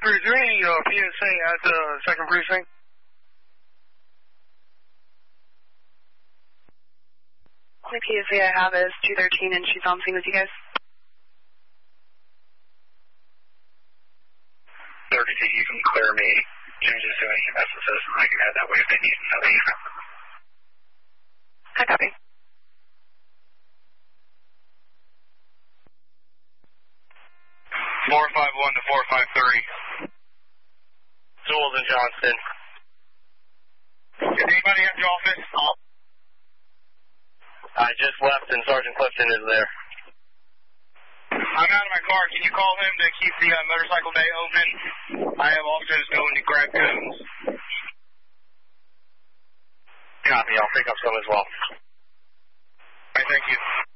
is there any PSA at the 2nd Precinct? The PSA I have is 213 and she's on scene with you guys. 32, you can clear me. Jim's just doing EMS assist and I can head that way if they need another EMS. I copy. Four 5-1 to 453. Jules and Johnston. Does anybody have your office? I just left and Sergeant Clifton is there. I'm out of my car. Can you call him to keep the motorcycle bay open? I have officers going to grab cones. Copy. I'll pick up some as well. All right, thank you.